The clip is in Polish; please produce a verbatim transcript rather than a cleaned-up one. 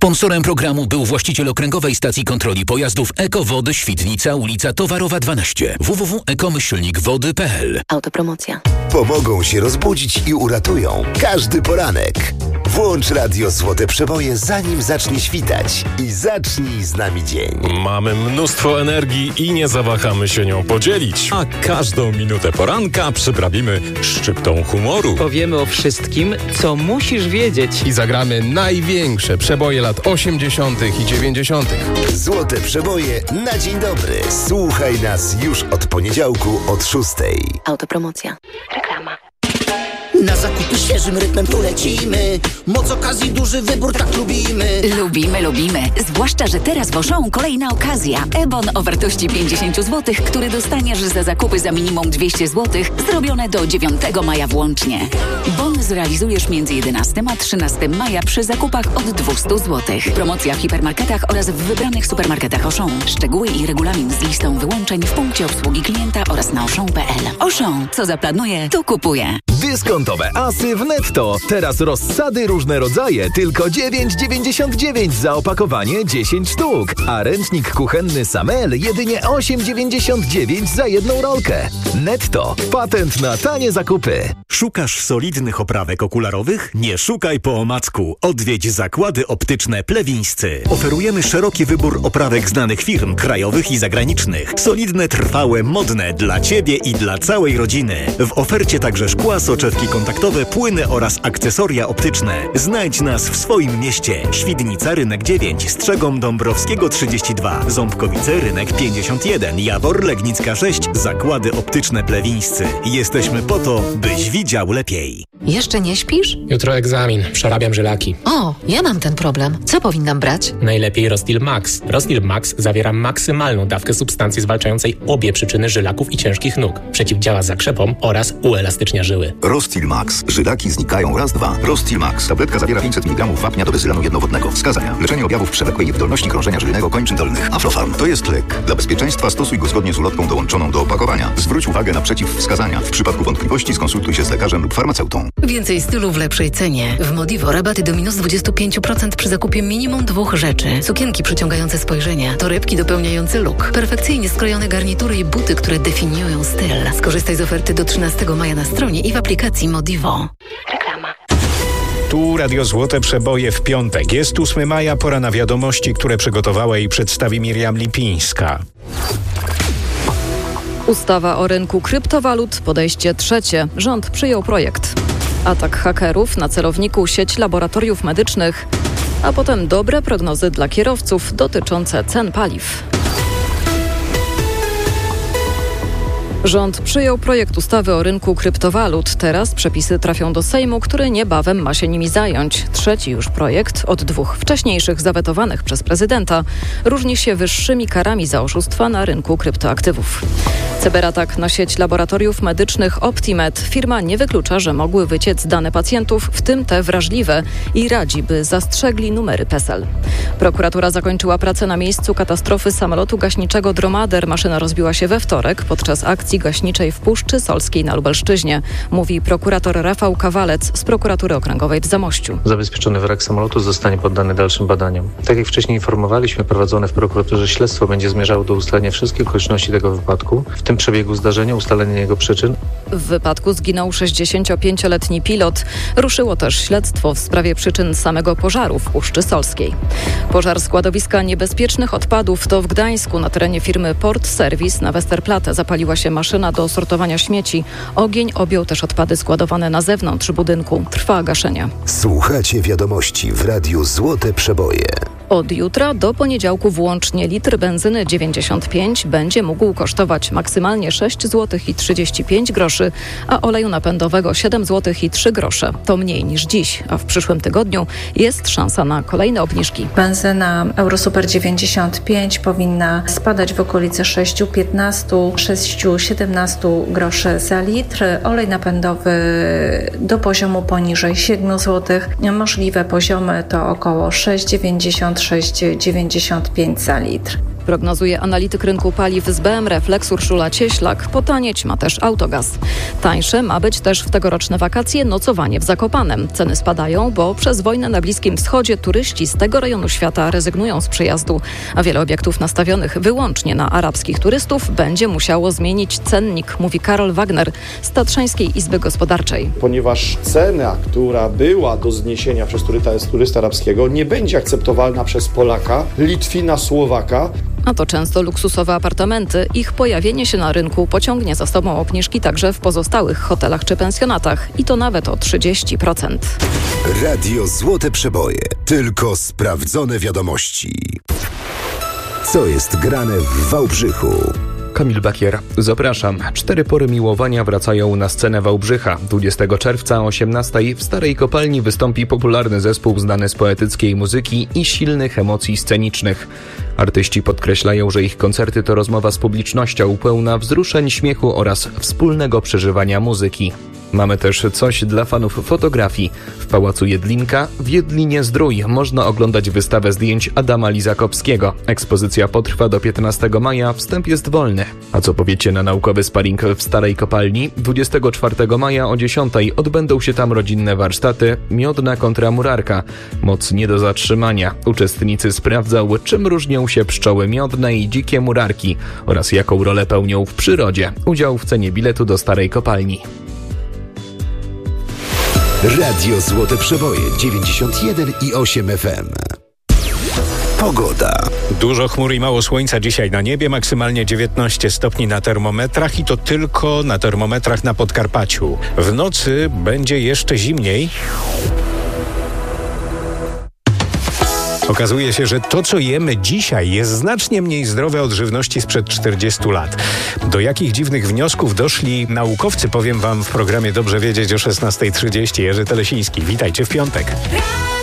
Sponsorem programu był właściciel okręgowej stacji kontroli pojazdów Eko-Wody Świdnica, ulica Towarowa dwanaście. w w w kropka eko myślnik wody kropka p l. Autopromocja. Pomogą się rozbudzić i uratują każdy poranek. Włącz Radio Złote Przeboje, zanim zacznie świtać i zacznij z nami dzień. Mamy mnóstwo energii i nie zawahamy się nią podzielić. A każdą minutę poranka przyprawimy szczyptą humoru. Powiemy o wszystkim, co musisz wiedzieć. I zagramy największe przeboje lat osiemdziesiątych i dziewięćdziesiątych. Złote Przeboje na dzień dobry. Słuchaj nas już od poniedziałku od szóstej. Autopromocja. Reklama. Na zakupy świeżym rytmem tu lecimy. Moc okazji, duży wybór, tak lubimy. Lubimy, lubimy. Zwłaszcza, że teraz w Auchan kolejna okazja. E-bon o wartości pięćdziesiąt złotych, który dostaniesz za zakupy za minimum dwieście złotych, zrobione do dziewiątego maja włącznie. Bon zrealizujesz między jedenastego a trzynastego maja przy zakupach od dwieście złotych. Promocja w hipermarketach oraz w wybranych supermarketach Auchan. Szczegóły i regulamin z listą wyłączeń w punkcie obsługi klienta oraz na auchan kropka p l. Auchan, co zaplanuje, to kupuje. Dyskontowe asy w Netto. Teraz rozsady różne rodzaje, tylko dziewięć dziewięćdziesiąt dziewięć za opakowanie dziesięć sztuk. A ręcznik kuchenny Samel jedynie osiem dziewięćdziesiąt dziewięć za jedną rolkę. Netto. Patent na tanie zakupy. Szukasz solidnych oprawek okularowych? Nie szukaj po omacku. Odwiedź zakłady optyczne Plewińscy. Oferujemy szeroki wybór oprawek znanych firm, krajowych i zagranicznych. Solidne, trwałe, modne dla Ciebie i dla całej rodziny. W ofercie także szkła, soczewki kontaktowe, płyny oraz akcesoria optyczne. Znajdź nas w swoim mieście. Świdnica, Rynek dziewięć, Strzegom Dąbrowskiego trzydzieści dwa, Ząbkowice, Rynek pięćdziesiąt jeden, Jawor, Legnicka sześć, zakłady optyczne Plewińscy. Jesteśmy po to, byś widział lepiej. Jeszcze nie śpisz? Jutro egzamin, przerabiam żylaki. O, ja mam ten problem. Co powinnam brać? Najlepiej Rostil Max. Rostil Max zawiera maksymalną dawkę substancji zwalczającej obie przyczyny żylaków i ciężkich nóg. Przeciwdziała zakrzepom oraz uelastycznia żyły. Rostil Max. Żylaki znikają raz, dwa. Rostil Max. Tabletka zawiera pięćset miligramów wapnia do bezylanu jednowodnego. Wskazania. Leczenie objawów przewlekłej niewydolności krążenia żylnego kończyn dolnych. Aflofarm. To jest lek. Dla bezpieczeństwa stosuj go zgodnie z ulotką dołączoną do opakowania. Zwróć uwagę na przeciwwskazania. W przypadku wątpliwości skonsultuj się z lekarzem lub farmaceutą. Więcej stylu w lepszej cenie. W Modivo rabaty do minus dwadzieścia pięć procent przy zakupie minimum dwóch rzeczy. Sukienki przyciągające spojrzenia, torebki dopełniające look, perfekcyjnie skrojone garnitury i buty, które definiują styl. Skorzystaj z oferty do trzynastego maja na stronie i w aplikacji Modivo. Reklama. Tu Radio Złote Przeboje w piątek. Jest ósmego maja, pora na wiadomości, które przygotowała i przedstawi Miriam Lipińska. Ustawa o rynku kryptowalut, podejście trzecie. Rząd przyjął projekt. Atak hakerów na celowniku sieć laboratoriów medycznych, a potem dobre prognozy dla kierowców dotyczące cen paliw. Rząd przyjął projekt ustawy o rynku kryptowalut. Teraz przepisy trafią do Sejmu, który niebawem ma się nimi zająć. Trzeci już projekt od dwóch wcześniejszych zawetowanych przez prezydenta różni się wyższymi karami za oszustwa na rynku kryptoaktywów. Cyberatak na sieć laboratoriów medycznych Optimed. Firma nie wyklucza, że mogły wyciec dane pacjentów, w tym te wrażliwe, i radzi, by zastrzegli numery PESEL. Prokuratura zakończyła pracę na miejscu katastrofy samolotu gaśniczego Dromader. Maszyna rozbiła się we wtorek podczas akcji gaśniczej w Puszczy Solskiej na Lubelszczyźnie, mówi prokurator Rafał Kawalec z prokuratury okręgowej w Zamościu. Zabezpieczony wrak samolotu zostanie poddany dalszym badaniom. Tak jak wcześniej informowaliśmy, prowadzone w prokuraturze śledztwo będzie zmierzało do ustalenia wszystkich okoliczności tego wypadku, w tym przebiegu zdarzenia, ustalenia jego przyczyn. W wypadku zginął sześćdziesięciopięcioletni pilot. Ruszyło też śledztwo w sprawie przyczyn samego pożaru w Puszczy Solskiej. Pożar składowiska niebezpiecznych odpadów to w Gdańsku na terenie firmy Port Service na Westerplatte zapaliła się maszyna do sortowania śmieci. Ogień objął też odpady składowane na zewnątrz budynku. Trwa gaszenie. Słuchacie wiadomości w Radiu Złote Przeboje. Od jutra do poniedziałku włącznie litr benzyny dziewięćdziesiąt pięć będzie mógł kosztować maksymalnie sześć złotych i trzydzieści pięć groszy, a oleju napędowego siedem złotych i trzy grosze. To mniej niż dziś, a w przyszłym tygodniu jest szansa na kolejne obniżki. Benzyna Eurosuper dziewięćdziesiąt pięć powinna spadać w okolice sześć piętnaście sześć siedemnaście groszy za litr. Olej napędowy do poziomu poniżej siedem złotych. Możliwe poziomy to około sześć dziewięćdziesiąt sześć dziewięćdziesiąt pięć za litr. prognozuje analityk rynku paliw z B M R Flex Urszula Cieślak. Potanieć ma też autogaz. Tańsze ma być też w tegoroczne wakacje nocowanie w Zakopanem. Ceny spadają, bo przez wojnę na Bliskim Wschodzie turyści z tego rejonu świata rezygnują z przyjazdu, a wiele obiektów nastawionych wyłącznie na arabskich turystów będzie musiało zmienić cennik, mówi Karol Wagner z Tatrzańskiej Izby Gospodarczej. Ponieważ cena, która była do zniesienia przez turysta, turysta arabskiego, nie będzie akceptowalna przez Polaka, Litwina, Słowaka. A to często luksusowe apartamenty. Ich pojawienie się na rynku pociągnie za sobą obniżki także w pozostałych hotelach czy pensjonatach. I to nawet o trzydzieści procent. Radio Złote Przeboje. Tylko sprawdzone wiadomości. Co jest grane w Wałbrzychu? Kamil Bakier, zapraszam. Cztery pory miłowania wracają na scenę Wałbrzycha. dwudziestego czerwca o osiemnastej w Starej Kopalni wystąpi popularny zespół znany z poetyckiej muzyki i silnych emocji scenicznych. Artyści podkreślają, że ich koncerty to rozmowa z publicznością pełna wzruszeń, śmiechu oraz wspólnego przeżywania muzyki. Mamy też coś dla fanów fotografii. W Pałacu Jedlinka w Jedlinie Zdrój można oglądać wystawę zdjęć Adama Lizakowskiego. Ekspozycja potrwa do piętnastego maja, wstęp jest wolny. A co powiecie na naukowy sparing w Starej Kopalni? dwudziestego czwartego maja o dziesiątej odbędą się tam rodzinne warsztaty Miodna kontra murarka. Moc nie do zatrzymania. Uczestnicy sprawdzą, czym różnią się pszczoły miodne i dzikie murarki oraz jaką rolę pełnią w przyrodzie. Udział w cenie biletu do Starej Kopalni. Radio Złote Przeboje dziewięćdziesiąt jeden i osiem F M. Pogoda. Dużo chmur i mało słońca dzisiaj na niebie, maksymalnie dziewiętnaście stopni na termometrach i to tylko na termometrach na Podkarpaciu. W nocy będzie jeszcze zimniej. Okazuje się, że to, co jemy dzisiaj, jest znacznie mniej zdrowe od żywności sprzed czterdziestu lat. Do jakich dziwnych wniosków doszli naukowcy, powiem wam w programie Dobrze Wiedzieć o szesnastej trzydzieści. Jerzy Telesiński, witajcie w piątek.